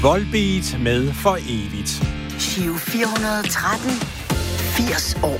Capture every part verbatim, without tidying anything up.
Volbeat med For Evigt. Giro fire hundrede og tretten. firs år.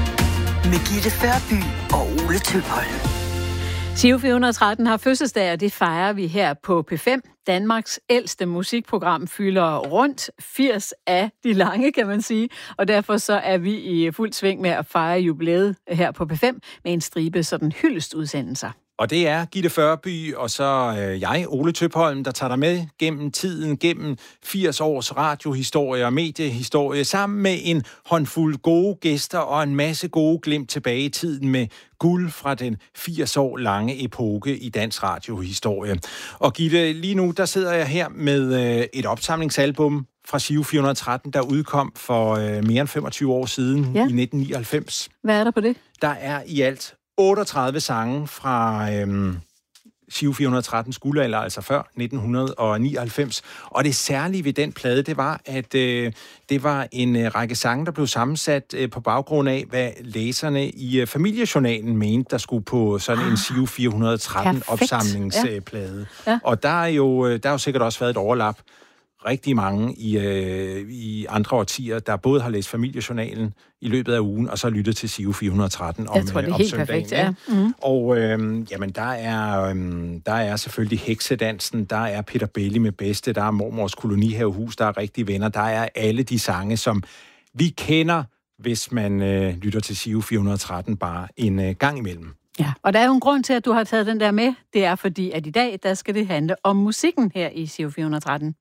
Med Gitte Førby og Ole Tøpholm. Giro fire hundrede og tretten har fødselsdag, og det fejrer vi her på P fem. Danmarks ældste musikprogram fylder rundt firs af de lange, kan man sige. Og derfor så er vi i fuld sving med at fejre jubilæet her på P fem med en stribe sådan hyldestudsendelser. Og det er Gitte Førby og så øh, jeg, Ole Tøpholm, der tager dig med gennem tiden, gennem firs års radiohistorie og mediehistorie, sammen med en håndfuld gode gæster og en masse gode glimt tilbage i tiden med guld fra den firs år lange epoke i dansk radiohistorie. Og Gitte, lige nu der sidder jeg her med øh, et opsamlingsalbum fra Giro fire hundrede og tretten, der udkom for øh, mere end femogtyve år siden, ja. I nitten nioghalvfems. Hvad er der på det? Der er i alt otteogtredive sange fra øhm, Giro fire hundrede og tretten guldalder, altså før nitten nioghalvfems. Og det særlige ved den plade, det var, at øh, det var en øh, række sange, der blev sammensat øh, på baggrund af, hvad læserne i øh, familiejournalen mente, der skulle på sådan en Giro fire hundrede og tretten opsamlingsplade. Ja. Ja. Og der er, jo, der er jo sikkert også været et overlap. Rigtig mange i, øh, i andre årtier, der både har læst familiejournalen i løbet af ugen, og så lyttet til Giro fire hundrede og tretten om, jeg tror, det er om helt søndagen. Perfekt, ja. Mm-hmm. Og øh, jamen, der er, øh, der er selvfølgelig Heksedansen, der er Peter Belli med Bedste, der er Mormors Kolonihavehus, der er Rigtige Venner, der er alle de sange, som vi kender, hvis man øh, lytter til Giro fire hundrede og tretten bare en øh, gang imellem. Ja, og der er jo en grund til, at du har taget den der med. Det er fordi, at i dag, der skal det handle om musikken her i Giro fire hundrede og tretten.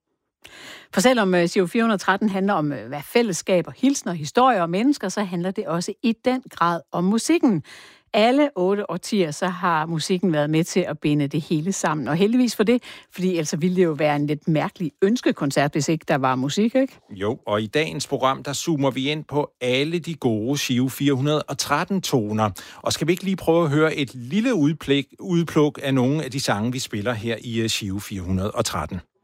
For selvom Giro fire hundrede og tretten handler om hvad fællesskaber, hilsner, historier og mennesker, så handler det også i den grad om musikken. Alle otte årtier, så har musikken været med til at binde det hele sammen. Og heldigvis for det, fordi ellers ville det jo være en lidt mærkelig ønskekoncert, hvis ikke der var musik, ikke? Jo, og i dagens program, der zoomer vi ind på alle de gode Giro fire hundrede og tretten-toner. Og skal vi ikke lige prøve at høre et lille udpluk, udpluk af nogle af de sange, vi spiller her i Giro fire hundrede og tretten?